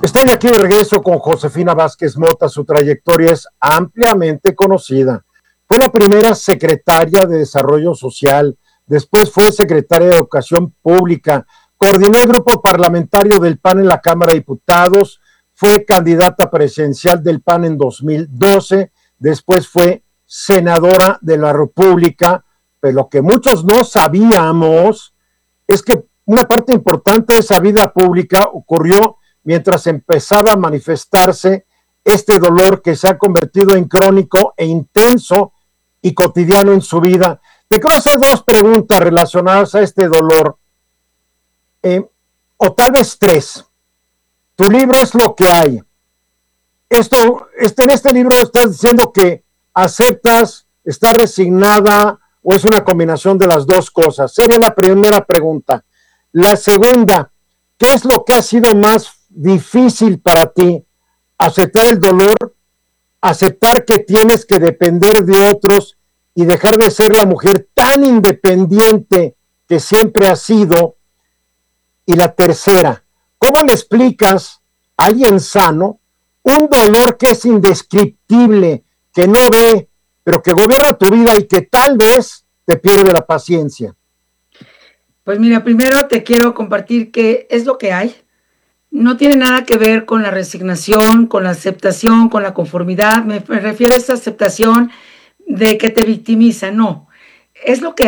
Estoy aquí de regreso con Josefina Vázquez Mota. Su trayectoria es ampliamente conocida. Fue la primera secretaria de Desarrollo Social, después fue secretaria de Educación Pública, coordinó el grupo parlamentario del PAN en la Cámara de Diputados, fue candidata presidencial del PAN en 2012, después fue senadora de la República, pero lo que muchos no sabíamos es que una parte importante de esa vida pública ocurrió mientras empezaba a manifestarse este dolor que se ha convertido en crónico e intenso y cotidiano en su vida. Te quiero hacer dos preguntas relacionadas a este dolor, o tal vez tres. Tu libro es lo que hay. En este libro estás diciendo que aceptas, estás resignada o es una combinación de las dos cosas. Sería la primera pregunta. La segunda, ¿qué es lo que ha sido más difícil para ti? Aceptar el dolor, aceptar que tienes que depender de otros y dejar de ser la mujer tan independiente que siempre has sido. Y la tercera, ¿cómo le explicas a alguien sano un dolor que es indescriptible, que no ve, pero que gobierna tu vida y que tal vez te pierde la paciencia? Pues mira, primero te quiero compartir que es lo que hay. No tiene nada que ver con la resignación, con la aceptación, con la conformidad. Me refiero a esa aceptación de que te victimiza, no. Es lo que